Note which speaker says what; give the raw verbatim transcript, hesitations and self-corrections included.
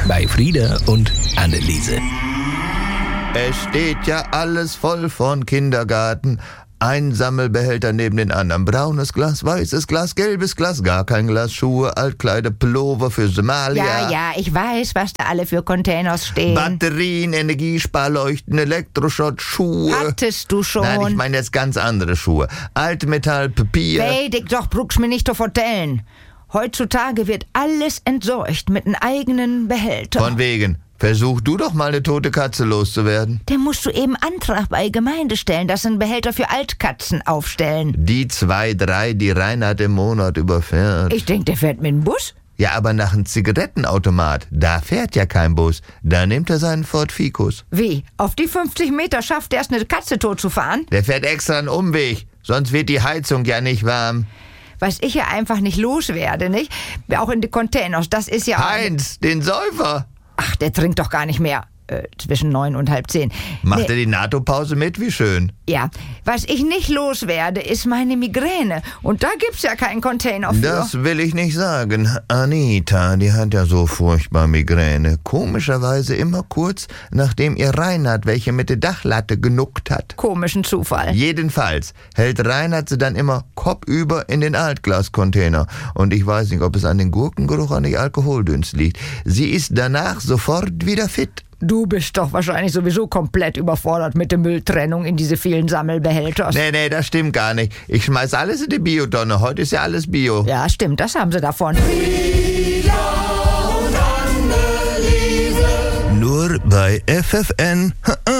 Speaker 1: bei Frieda und Anneliese.
Speaker 2: Es steht ja alles voll von Kindergarten. Ein Sammelbehälter neben den anderen. Braunes Glas, weißes Glas, gelbes Glas, gar kein Glas, Schuhe, Altkleider, Pullover für Somalia.
Speaker 3: Ja, ja, ich weiß, was da alle für Containers stehen.
Speaker 2: Batterien, Energiesparleuchten, Elektroschrott, Schuhe.
Speaker 3: Hattest du schon?
Speaker 2: Nein, ich meine jetzt ganz andere Schuhe. Altmetall, Papier.
Speaker 3: Weidig doch, brauchst mir nicht zu vertellen. Heutzutage wird alles entsorgt mit einem eigenen Behälter.
Speaker 2: Von wegen. Versuch du doch mal eine tote Katze loszuwerden.
Speaker 3: Dann musst du eben Antrag bei Gemeinde stellen, dass sie einen Behälter für Altkatzen aufstellen.
Speaker 2: Die zwei, drei, die Reinhard im Monat überfährt.
Speaker 3: Ich denke, der fährt mit dem Bus.
Speaker 2: Ja, aber nach einem Zigarettenautomat, da fährt ja kein Bus. Da nimmt er seinen Ford Ficus.
Speaker 3: Wie? Auf die fünfzig Meter schafft er es, eine Katze tot zu fahren?
Speaker 2: Der fährt extra einen Umweg, sonst wird die Heizung ja nicht warm.
Speaker 3: Was ich ja einfach nicht loswerde, nicht? Auch in die Containers, das ist ja...
Speaker 2: Heinz, den Säufer.
Speaker 3: Ach, der trinkt doch gar nicht mehr. Äh, zwischen neun und halb zehn.
Speaker 2: Macht
Speaker 3: Nee.
Speaker 2: er die NATO-Pause mit? Wie schön.
Speaker 3: Ja, was ich nicht loswerde, ist meine Migräne. Und da gibt's ja keinen Container für.
Speaker 2: Das will ich nicht sagen. Anita, die hat ja so furchtbar Migräne. Komischerweise immer kurz, nachdem ihr Reinhard welche mit der Dachlatte genuckt hat.
Speaker 3: Komischen Zufall.
Speaker 2: Jedenfalls hält Reinhard sie dann immer kopfüber in den Altglascontainer. Und ich weiß nicht, ob es an den Gurkengeruch, an die Alkoholdünst liegt. Sie ist danach sofort wieder fit.
Speaker 3: Du bist doch wahrscheinlich sowieso komplett überfordert mit der Mülltrennung in diese vielen Sammelbehälter.
Speaker 2: Nee, nee, das stimmt gar nicht. Ich schmeiß alles in die Biotonne. Heute ist ja alles Bio.
Speaker 3: Ja, stimmt, das haben sie davon.
Speaker 2: Nur bei F F N.